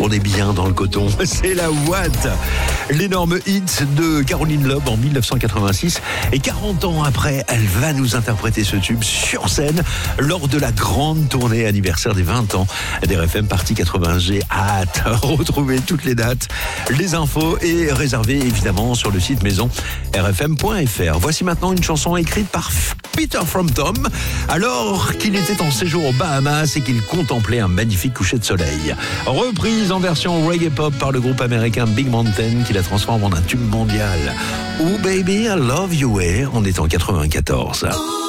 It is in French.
On est bien dans le coton. C'est la Watt. L'énorme hit de Caroline Loeb en 1986. Et 40 ans après, elle va nous interpréter ce tube sur scène lors de la grande tournée anniversaire des 20 ans d'RFM Party 80G. Hâte. Retrouvez toutes les dates, les infos et réservez évidemment sur le site maison rfm.fr. Voici maintenant une chanson écrite par Peter Frampton alors qu'il était en séjour aux Bahamas et qu'il contemplait un magnifique coucher de soleil. Reprise en version reggae pop par le groupe américain Big Mountain qui la transforme en un tube mondial. Oh baby, I love you, on est en 94.